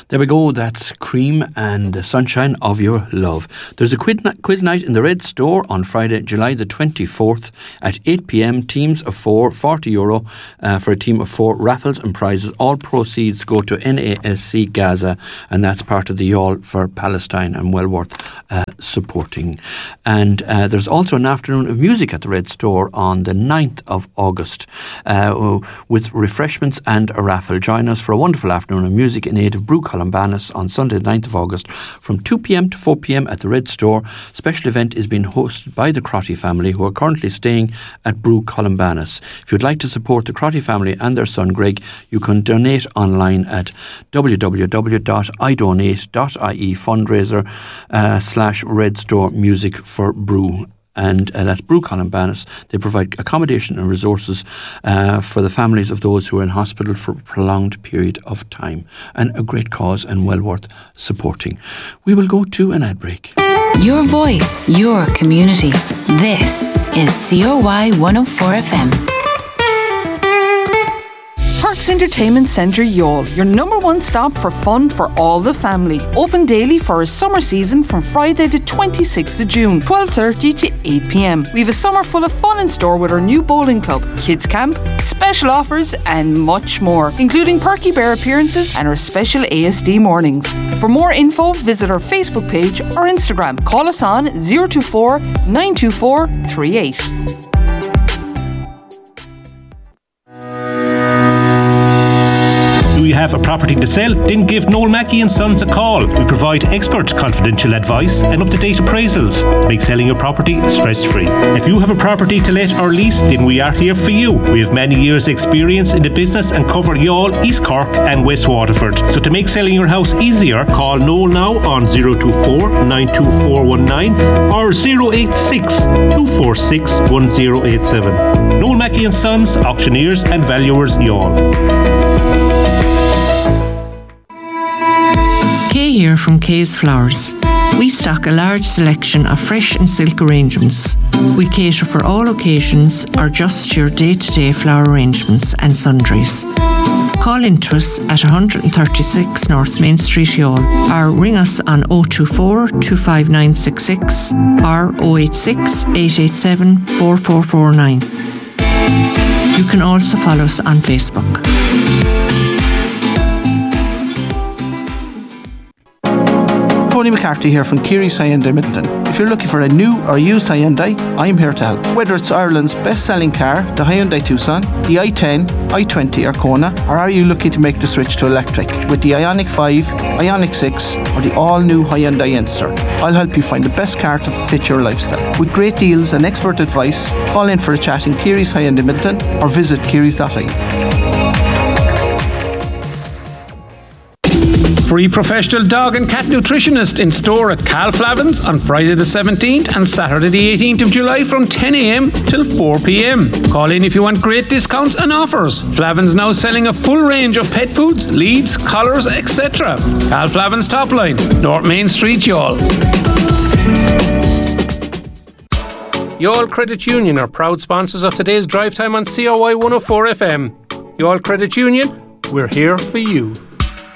There we go, that's Cream and the Sunshine of Your Love. There's a quiz night in the Red Store on Friday, July the 24th at 8 p.m. Teams of 4, €40 for a team of 4, raffles and prizes. All proceeds go to NASC Gaza, and that's part of the Y'all for Palestine, and well worth supporting. And there's also an afternoon of music at the Red Store on the 9th of August with refreshments and a raffle. Join us for a wonderful afternoon of music in aid of Brú Columbanus on Sunday the 9th of August from 2 p.m. to 4 p.m. at the Red Store. Special event is being hosted by the Crotty family, who are currently staying at Brú Columbanus. If you'd like to support the Crotty family and their son Greg, you can donate online at www.idonate.ie fundraiser /Red Store Music for Brú. And that's Brú Columbanus. They provide accommodation and resources for the families of those who are in hospital for a prolonged period of time. And a great cause and well worth supporting. We will go to an ad break. Your voice, your community. This is COY 104 FM. Parks Entertainment Centre Youghal, your number one stop for fun for all the family. Open daily for a summer season from Friday the 26th of June, 12:30 to 8 p.m. We have a summer full of fun in store with our new bowling club, kids camp, special offers and much more, including Perky Bear appearances and our special ASD mornings. For more info, visit our Facebook page or Instagram. Call us on 024 924 38. Do you have a property to sell? Then give Noel Mackey & Sons a call. We provide expert confidential advice and up-to-date appraisals to make selling your property stress-free. If you have a property to let or lease, then we are here for you. We have many years' experience in the business and cover Youghal, East Cork and West Waterford. So to make selling your house easier, call Noel now on 024 92419 or 086 246 1087. Noel Mackey & Sons, auctioneers and valuers, Youghal. Kay here from Kay's Flowers. We stock a large selection of fresh and silk arrangements. We cater for all occasions or just your day-to-day flower arrangements and sundries. Call into us at 136 North Main Street, Youghal, or ring us on 024 25966 or 086 887 4449. You can also follow us on Facebook. Tony McCarthy here from Keary's Hyundai Middleton. If you're looking for a new or used Hyundai, I'm here to help. Whether it's Ireland's best-selling car, the Hyundai Tucson, the i10, i20 or Kona, or are you looking to make the switch to electric with the Ioniq 5, Ioniq 6 or the all-new Hyundai Enster? I'll help you find the best car to fit your lifestyle. With great deals and expert advice, call in for a chat in Keary's Hyundai Middleton or visit kearys.ie. Free professional dog and cat nutritionist in store at Cal Flavins on Friday the 17th and Saturday the 18th of July from 10 a.m. till 4 p.m. Call in if you want great discounts and offers. Flavins now selling a full range of pet foods, leads, collars, etc. Cal Flavins Top Line, North Main Street, Youghal. Youghal Credit Union are proud sponsors of today's drive time on COY 104 FM. Youghal Credit Union, we're here for you.